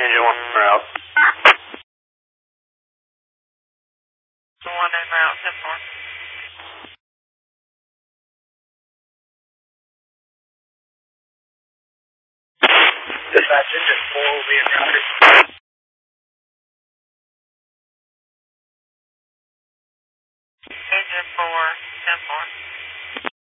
Engine 1 en route. One en route, 10-4. Dispatch, Engine 4 will be en route. Engine 4, 10-4.